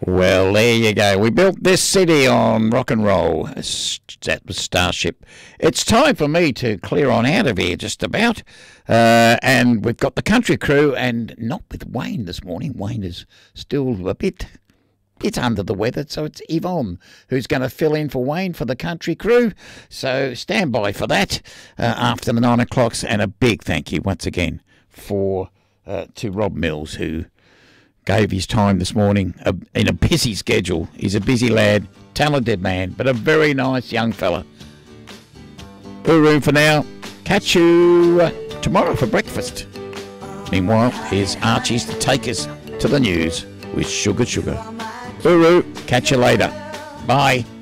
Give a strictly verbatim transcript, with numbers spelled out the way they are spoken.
Well, there you go. We built this city on rock and roll. That was Starship. It's time for me to clear on out of here just about. Uh, and we've got the country crew, and not with Wayne this morning. Wayne is still a bit, bit under the weather, so it's Yvonne who's going to fill in for Wayne for the country crew. So stand by for that uh, after the nine o'clocks. And a big thank you once again for uh, to Rob Mills, who gave his time this morning uh, in a busy schedule. He's a busy lad, talented man, but a very nice young fella. Uru for now. Catch you uh, tomorrow for breakfast. Meanwhile, here's Archie's to take us to the news with Sugar Sugar. Uru, catch you later. Bye.